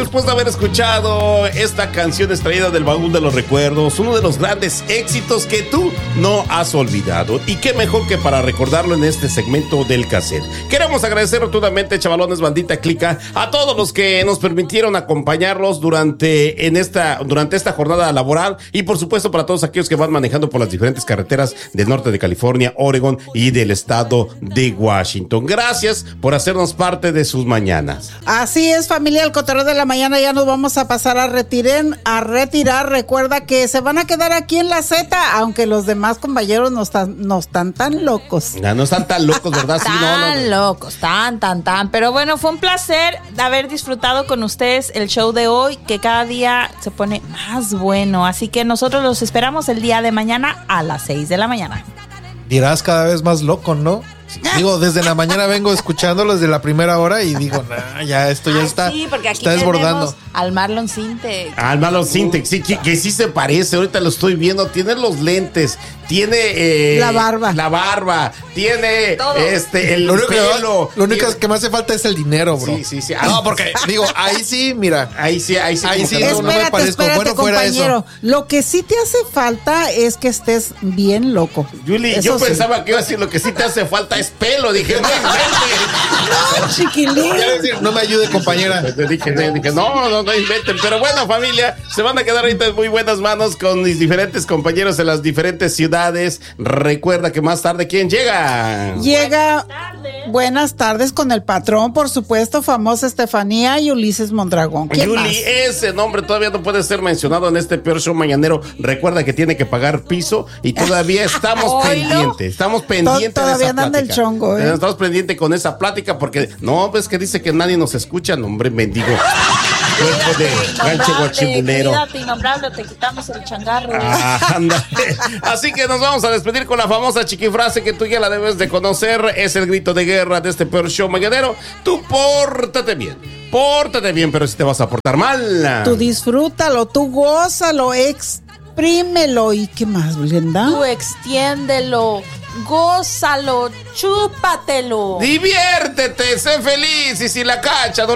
Después de haber escuchado esta canción extraída del baúl de los recuerdos, uno de los grandes éxitos que tú no has olvidado. Y qué mejor que para recordarlo en este segmento del cassette. Queremos agradecer rotundamente, chavalones, bandita clica, a todos los que nos permitieron acompañarlos durante esta jornada laboral. Y por supuesto para todos aquellos que van manejando por las diferentes carreteras del norte de California, Oregon y del estado de Washington. Gracias por hacernos parte de sus mañanas. Así es, familia, el cotorreo de la mañana ya nos vamos a pasar a retirar. Recuerda que se van a quedar aquí en la Z, aunque los demás compañeros no están tan locos. No están tan locos, ¿verdad? Sí, tan locos, tan. Pero bueno, fue un placer haber disfrutado con ustedes el show de hoy, que cada día se pone más bueno. Así que nosotros los esperamos el día de mañana a las 6 de la mañana. Dirás cada vez más loco, ¿no? Digo, desde la mañana vengo escuchándolo desde la primera hora y digo, ya esto ya está, sí, porque aquí está desbordando. Al Marlon Sintek. Al Marlon Sintek, sí, que sí se parece, ahorita lo estoy viendo, tiene los lentes, tiene la barba, tiene todo. El lo único pelo. Lo único que me hace falta es el dinero, bro. Sí. No, porque digo, ahí sí, mira. Ahí sí. No me parezco. Bueno, fuera eso. Lo que sí te hace falta es que estés bien loco. Yuli, yo pensaba que iba a decir lo que sí te hace falta es pelo. Dije, no, chiquilín. No me ayude, compañera. Dije, no inventen. Pero bueno, familia, se van a quedar ahorita en muy buenas manos con mis diferentes compañeros en las diferentes ciudades. Recuerda que más tarde, ¿quién llega? Buenas tardes con el patrón, por supuesto, famosa Estefanía y Ulises Mondragón. Yuli, ese nombre todavía no puede ser mencionado en este peor show mañanero. Recuerda que tiene que pagar piso y todavía estamos pendientes. Estamos pendientes todavía de esa andan del chongo, Estamos pendientes con esa plática porque no, ves que dice que nadie nos escucha, no, hombre, mendigo. Cuerpo de gancho guachibulero. Innombrable, te quitamos el changarro. Ándale. Así que nos vamos a despedir con la famosa chiquifrase que tú ya la debes de conocer. Es el grito de guerra de este peor show mañanero. Tú pórtate bien, pero si te vas a portar mal, tú disfrútalo, tú gózalo, exprímelo. ¿Y qué más, Brenda? Tú extiéndelo, gózalo, chúpatelo. Diviértete, sé feliz y si la cacha,